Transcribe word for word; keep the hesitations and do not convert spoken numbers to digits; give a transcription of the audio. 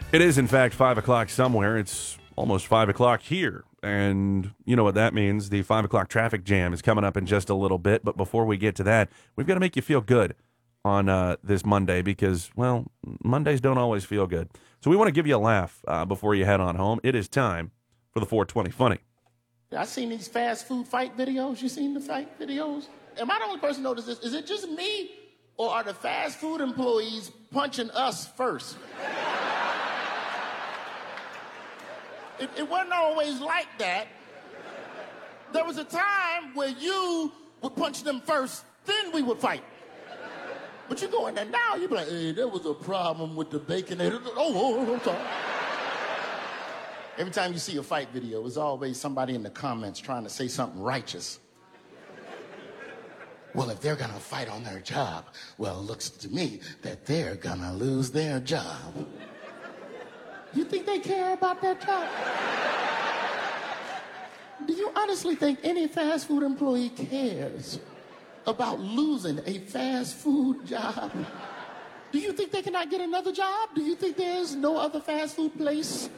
It is, in fact, five o'clock somewhere. It's almost five o'clock here. And you know what that means. The five o'clock traffic jam is coming up in just a little bit. But before we get to that, we've got to make you feel good on uh, this Monday because, well, Mondays don't always feel good. So we want to give you a laugh uh, before you head on home. It is time for the four twenty Funny. I seen these fast food fight videos. You seen the fight videos? Am I the only person who noticed this? Is it just me, or are the fast food employees punching us first? it, it wasn't always like that. There was a time where you would punch them first, then we would fight. But you go in there now, you be like, hey, there was a problem with the bacon. Oh, oh, I'm sorry. Every time you see a fight video, there's always somebody in the comments trying to say something righteous. Well, if they're gonna fight on their job, well, it looks to me that they're gonna lose their job. You think they care about that job? Do you honestly think any fast food employee cares about losing a fast food job? Do you think they cannot get another job? Do you think there's no other fast food place